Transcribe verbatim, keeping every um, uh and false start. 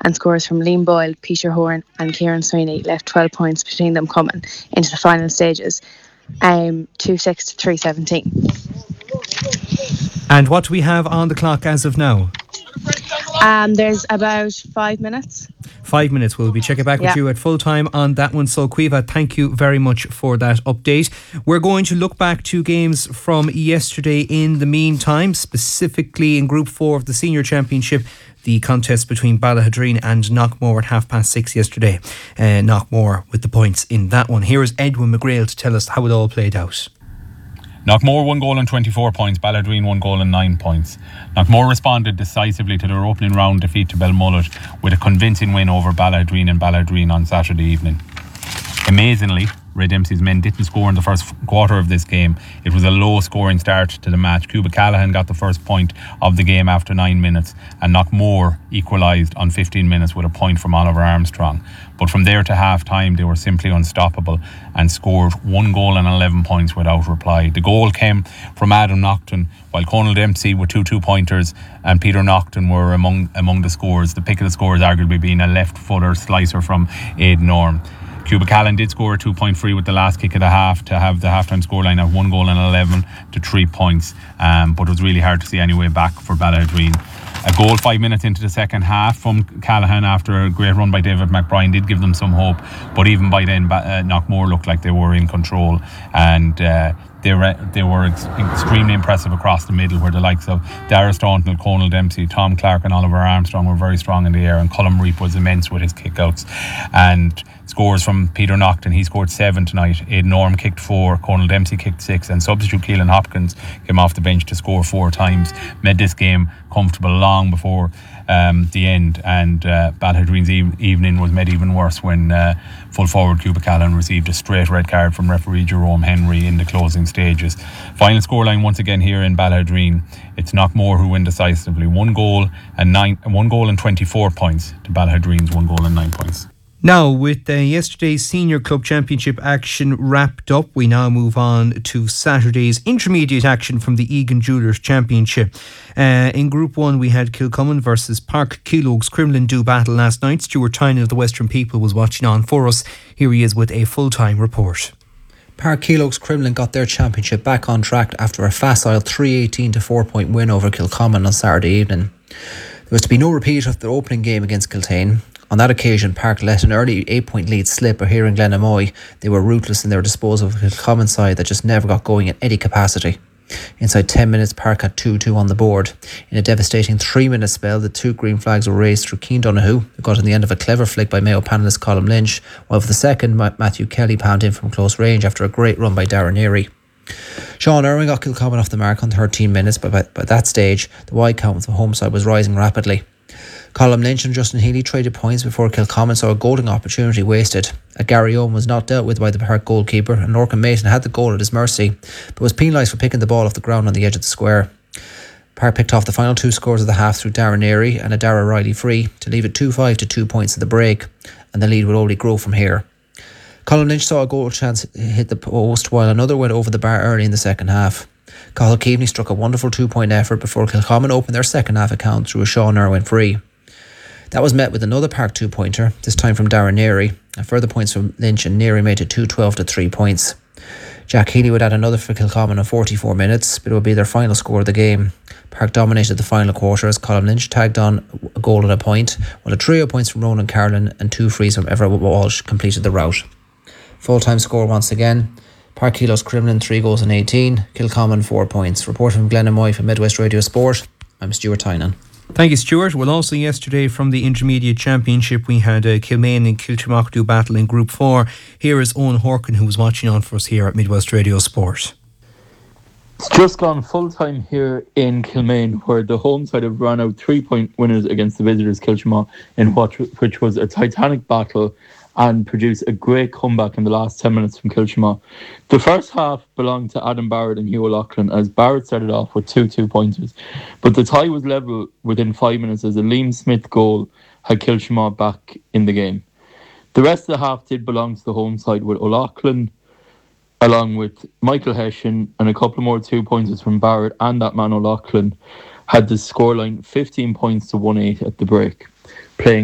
and scores from Liam Boyle, Peter Horn and Kieran Sweeney left twelve points between them coming into the final stages. Um, two six to three seventeen. And what do we have on the clock as of now? Um, there's about five minutes. Five minutes. We'll be checking back with yeah. you at full time on that one. So, Caoimhe, thank you very much for that update. We're going to look back to games from yesterday in the meantime, specifically in Group four of the Senior Championship, the contest between Ballahadreen and Knockmore at half past six yesterday. Uh, Knockmore with the points in that one. Here is Edwin McGrail to tell us how it all played out. Knockmore one goal and twenty-four points, Ballahadreen one goal and nine points. Knockmore responded decisively to their opening round defeat to Belmullet with a convincing win over Ballahadreen and Ballahadreen on Saturday evening. Amazingly, Ray Dempsey's men didn't score in the first quarter of this game. It was a low scoring start to the match. Cuba Callahan got the first point of the game after nine minutes and Knockmore equalised on fifteen minutes with a point from Oliver Armstrong. But from there to half time they were simply unstoppable and scored one goal and eleven points without reply. The goal came from Adam Naughton, while Conal Dempsey with two two-pointers and Peter Naughton were among among the scores. The pick of the scores arguably being a left-footer slicer from Aidan Orme. Cuba Callan did score a two-point free with the last kick of the half to have the half-time scoreline of one goal and eleven to three points. Um, but it was really hard to see any way back for Ballahadreen. A goal five minutes into the second half from Callahan after a great run by David McBride did give them some hope. But even by then, uh, Knockmore looked like they were in control. And uh, they were they were ex- extremely impressive across the middle, where the likes of Dara Staunton, Conal Dempsey, Tom Clark and Oliver Armstrong were very strong in the air, and Colm Reap was immense with his kickouts. And scores from Peter Naughton, he scored seven tonight. Aidan Orme kicked four, Conal Dempsey kicked six, and substitute Keelan Hopkins came off the bench to score four times. Made this game comfortable long before um, the end, and uh, Ballahadreen's e- evening was made even worse when uh, full forward Cuba Callan received a straight red card from referee Jerome Henry in the closing stages. Final scoreline once again here in Ballahadreen. It's Knockmore who win decisively. One goal and nine, one goal and twenty-four points to Ballahadreen's one goal and nine points. Now, with uh, yesterday's Senior Club Championship action wrapped up, we now move on to Saturday's intermediate action from the Egan Jewellers Championship. Uh, in Group one, we had Kilcommon versus Park Keelogue's Crumlin do battle last night. Stuart Tynan of the Western People was watching on for us. Here he is with a full-time report. Park Keelogue's Crumlin got their championship back on track after a facile three eighteen to four point win over Kilcommon on Saturday evening. There was to be no repeat of their opening game against Kiltane. On that occasion, Park let an early eight-point lead slip, but here in Glenamoy, they were ruthless in their disposal of a Kilcommon side that just never got going in any capacity. Inside ten minutes, Park had two two on the board. In a devastating three-minute spell, the two green flags were raised through Cian Donoghue, who got in the end of a clever flick by Mayo panellist Colm Lynch, while for the second, Matthew Kelly pounded in from close range after a great run by Darren Neary. Sean Irwin got Kilcommon off the mark on thirteen minutes, but by, by that stage, the wide count with the home side was rising rapidly. Colm Lynch and Justin Healy traded points before Kilcommon saw a golden opportunity wasted. A Gary Owen was not dealt with by the Park goalkeeper, and Lorcan Mason had the goal at his mercy, but was penalised for picking the ball off the ground on the edge of the square. Park picked off the final two scores of the half through Darren Neary and a Dara Riley free to leave it two five to two points at the break, and the lead would only grow from here. Colm Lynch saw a goal chance hit the post, while another went over the bar early in the second half. Cathal Keaveney struck a wonderful two-point effort before Kilcommon opened their second half account through a Sean Irwin free. That was met with another Park two-pointer, this time from Darren Neary, and further points from Lynch and Neary made it two twelve to three points. Jack Healy would add another for Kilcommon in forty-four minutes, but it would be their final score of the game. Park dominated the final quarter as Colm Lynch tagged on a goal and a point, while a trio of points from Ronan Carlin and two frees from Everett Walsh completed the rout. Full-time score once again: Park Keelogue's Crumlin three goals and eighteen, Kilcommon four points. Reporting from Glenamoy for Midwest Radio Sport, I'm Stuart Tynan. Thank you, Stuart. Well, also yesterday from the Intermediate Championship, we had uh, Kilmaine and Kiltimagh do battle in Group four. Here is Owen Horkin, who was watching on for us here at Midwest Radio Sport. It's just gone full time here in Kilmaine, where the home side have run out three point winners against the visitors Kiltimagh in what which was a titanic battle, and produced a great comeback in the last ten minutes from Kiltimagh. The first half belonged to Adam Barrett and Hugh O'Loughlin, as Barrett started off with two two-pointers. But the tie was level within five minutes as a Liam Smith goal had Kiltimagh back in the game. The rest of the half did belong to the home side, with O'Loughlin, along with Michael Hessian and a couple more two-pointers from Barrett and that man O'Loughlin, had the scoreline fifteen points to one eight at the break, playing